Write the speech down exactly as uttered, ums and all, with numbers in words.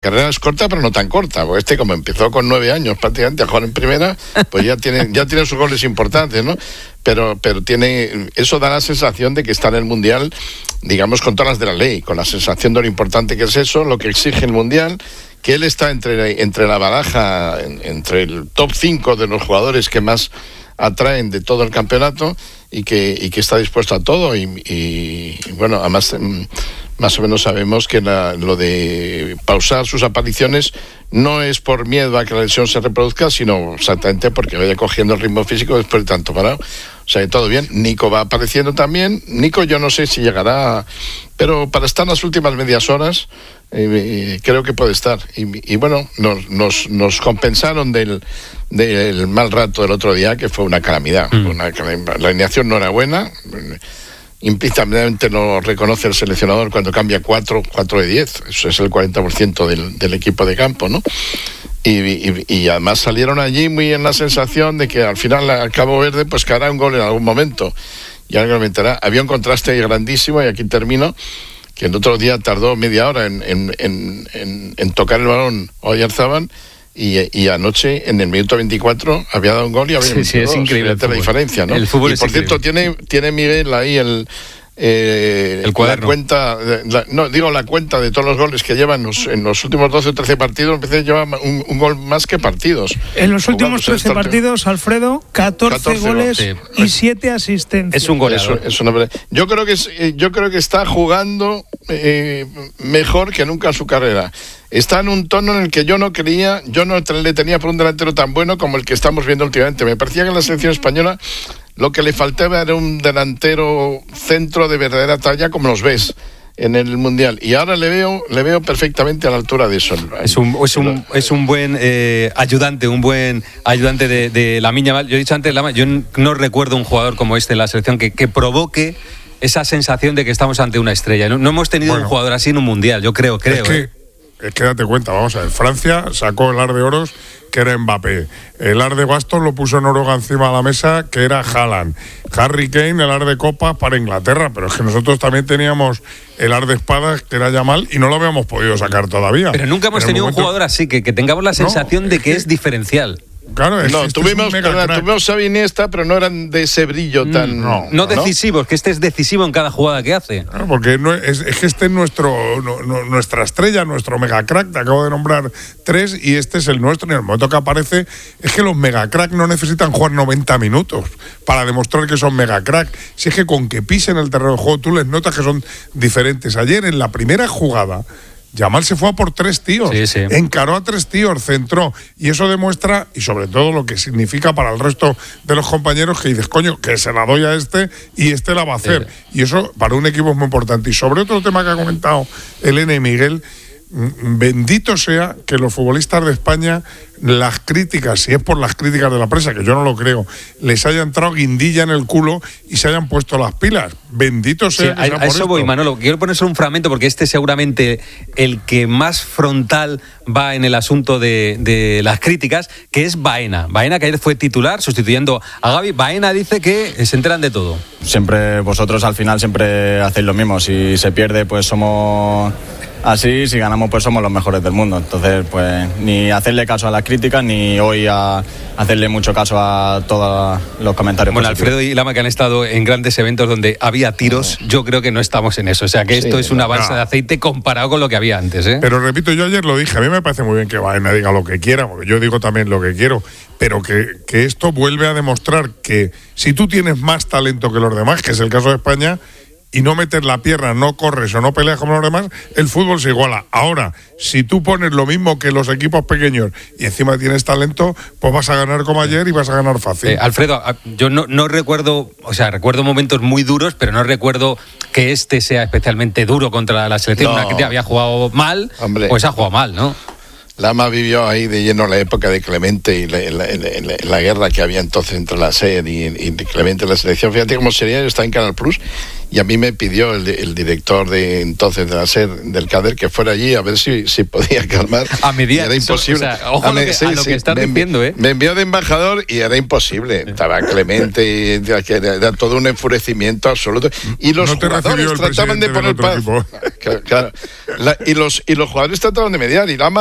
carrera es corta, pero no tan corta, porque este, como empezó con nueve años prácticamente a jugar en primera, pues ya tiene ya tiene sus goles importantes, ¿no? Pero pero tiene eso da la sensación de que está en el Mundial, digamos, con todas las de la ley, con la sensación de lo importante que es eso, lo que exige el Mundial, que él está entre, entre la baraja, en, entre el top cinco de los jugadores que más atraen de todo el campeonato y que, y que está dispuesto a todo y, y, y bueno, además más o menos sabemos que la, lo de pausar sus apariciones no es por miedo a que la lesión se reproduzca, sino exactamente porque vaya cogiendo el ritmo físico después de tanto parado. O sea, que todo bien. Nico va apareciendo también. Nico yo no sé si llegará, pero para estar en las últimas medias horas eh, creo que puede estar. Y, y bueno, nos, nos, nos compensaron del, del mal rato del otro día, que fue una calamidad. Mm. Una, la alineación no era buena. Implícitamente lo reconoce el seleccionador cuando cambia cuatro de diez, eso es el cuarenta por ciento del, del equipo de campo, ¿no? Y, y, y además salieron allí muy en la sensación de que al final al Cabo Verde pues caerá un gol en algún momento, y ahora comentará. Había un contraste grandísimo, y aquí termino, que el otro día tardó media hora en, en, en, en, en tocar el balón Oyarzabal, Y, y anoche en el minuto veinticuatro había dado un gol y había sí, sí, es increíble la diferencia, ¿no? El fútbol y por es cierto tiene tiene Miguel ahí el eh, el cuaderno. La cuenta, la, no digo la cuenta de todos los goles que llevan los, en los últimos doce o trece partidos. Empecé lleva un, un gol más que partidos. En los últimos trece este partidos, Alfredo, catorce, catorce goles sí. y siete asistencias. Es un goleador. Es, es una, yo creo que es, yo creo que está jugando eh, mejor que nunca en su carrera. Está en un tono en el que yo no creía, yo no le tenía por un delantero tan bueno como el que estamos viendo últimamente. Me parecía que en la selección española lo que le faltaba era un delantero centro de verdadera talla, como los ves en el Mundial, y ahora le veo le veo perfectamente a la altura de eso. Es un es un, es un buen eh, ayudante, un buen ayudante de, de Lamine Yamal. Yo he dicho antes, yo no recuerdo un jugador como este en la selección que, que provoque esa sensación de que estamos ante una estrella. No, no hemos tenido bueno, un jugador así en un Mundial, yo creo, creo. Es que, eh. es que date cuenta, vamos a ver, Francia sacó el ar de oros, que era Mbappé. El ar de bastos lo puso Noruega encima de la mesa, que era Haaland. Harry Kane, el ar de copas para Inglaterra, pero es que nosotros también teníamos el ar de espadas, que era Yamal, y no lo habíamos podido sacar todavía. Pero nunca hemos tenido momento... un jugador así, que, que tengamos la sensación no, de que es diferencial. Claro, es no, este tuvimos, es tuvimos a Iniesta, pero no eran de ese brillo tan... No, no decisivos, ¿no? Que este es decisivo en cada jugada que hace. Claro, porque no, es, es que este es nuestro, no, no, nuestra estrella, nuestro megacrack. Te acabo de nombrar tres y este es el nuestro. En el momento que aparece, es que los megacrack no necesitan jugar noventa minutos para demostrar que son megacrack. Si es que con que pisen el terreno de juego, tú les notas que son diferentes. Ayer, en la primera jugada, Yamal se fue a por tres tíos, sí, sí. encaró a tres tíos, centró, y eso demuestra, y sobre todo lo que significa para el resto de los compañeros, que dices, coño, que se la doy a este y este la va a hacer, sí. Y eso para un equipo es muy importante. Y sobre otro tema que ha comentado Elena y Miguel, bendito sea que los futbolistas de España, las críticas, si es por las críticas de la prensa, que yo no lo creo, les haya entrado guindilla en el culo y se hayan puesto las pilas. Bendito sea. Sí, que sea a, por a eso esto. Voy, Manolo. Quiero poner solo un fragmento, porque este seguramente el que más frontal va en el asunto de, de las críticas, que es Baena. Baena, que ayer fue titular sustituyendo a Gavi. Baena dice que se enteran de todo. Siempre vosotros al final siempre hacéis lo mismo. Si se pierde, pues somos así, si ganamos pues somos los mejores del mundo. Entonces pues ni hacerle caso a las críticas, ni hoy a hacerle mucho caso a todos los comentarios. Bueno, positivos. Alfredo y Lama, que han estado en grandes eventos donde había tiros, yo creo que no estamos en eso. O sea que esto sí, es una balsa no. de aceite comparado con lo que había antes, ¿eh? Pero repito, yo ayer lo dije, a mí me parece muy bien que Baena diga lo que quiera, porque yo digo también lo que quiero, pero que, que esto vuelve a demostrar que si tú tienes más talento que los demás, que es el caso de España, y no metes la pierna, no corres o no peleas como los demás, el fútbol se iguala. Ahora, si tú pones lo mismo que los equipos pequeños y encima tienes talento, pues vas a ganar como ayer y vas a ganar fácil. Eh, Alfredo, yo no, no recuerdo, o sea, recuerdo momentos muy duros, pero no recuerdo que este sea especialmente duro contra la selección. No. Una que te había jugado mal, Hombre. pues ha jugado mal, ¿no? Lama vivió ahí de lleno la época de Clemente y la, la, la, la guerra que había entonces entre la S E D y, y Clemente en la selección. Fíjate cómo sería, yo estaba en Canal Plus y a mí me pidió el, el director de entonces de la S E D, del Cader, que fuera allí a ver si, si podía calmar. A mediar. Era imposible. O sea, ojo a, me, lo que, sí, a lo sí, que estás me, diciendo, ¿eh? Me envió de embajador y era imposible. Estaba Clemente y era, era todo un enfurecimiento absoluto. Y los no te jugadores trataban de poner paz. Claro, claro. La, y, los, y los jugadores trataban de mediar y Lama